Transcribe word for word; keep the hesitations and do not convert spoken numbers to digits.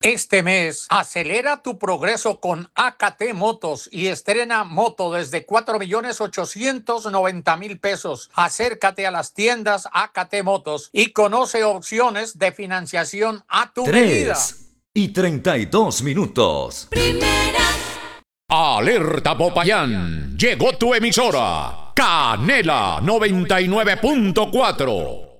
Este mes, acelera tu progreso con A K T Motos y estrena moto desde cuatro millones ochocientos noventa mil pesos. Acércate a las tiendas A K T Motos y conoce opciones de financiación a tu medida. tres y treinta y dos minutos. Primera. Alerta Popayán, llegó tu emisora, Canela noventa y nueve punto cuatro.